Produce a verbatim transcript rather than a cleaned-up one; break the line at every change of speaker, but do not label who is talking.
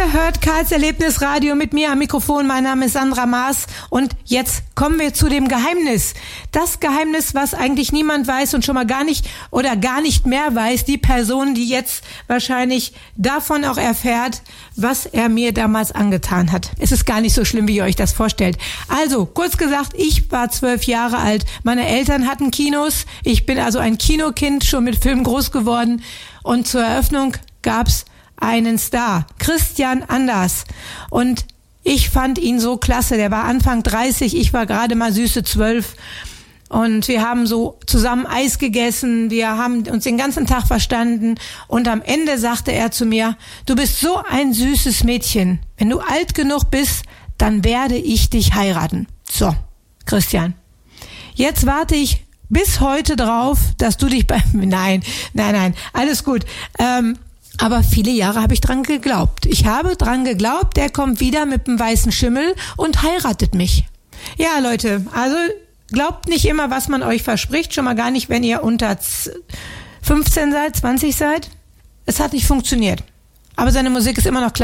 Ihr hört Karls Erlebnisradio mit mir am Mikrofon. Mein Name ist Sandra Maas und jetzt kommen wir zu dem Geheimnis. Das Geheimnis, was eigentlich niemand weiß und schon mal gar nicht oder gar nicht mehr weiß. Die Person, die jetzt wahrscheinlich davon auch erfährt, was er mir damals angetan hat. Es ist gar nicht so schlimm, wie ihr euch das vorstellt. Also, kurz gesagt, ich war zwölf Jahre alt. Meine Eltern hatten Kinos. Ich bin also ein Kinokind, schon mit Film groß geworden. Und zur Eröffnung gab's einen Star, Christian Anders. Und ich fand ihn so klasse. Der war Anfang dreißig, ich war gerade mal süße zwölf. Und wir haben so zusammen Eis gegessen, wir haben uns den ganzen Tag verstanden. Und am Ende sagte er zu mir, du bist so ein süßes Mädchen. Wenn du alt genug bist, dann werde ich dich heiraten. So, Christian, jetzt warte ich bis heute drauf, dass du dich bei... Nein, nein, nein, alles gut. Ähm, Aber viele Jahre habe ich dran geglaubt. Ich habe dran geglaubt, der kommt wieder mit dem weißen Schimmel und heiratet mich. Ja, Leute, also glaubt nicht immer, was man euch verspricht. Schon mal gar nicht, wenn ihr unter fünfzehn seid, zwanzig seid. Es hat nicht funktioniert. Aber seine Musik ist immer noch klasse.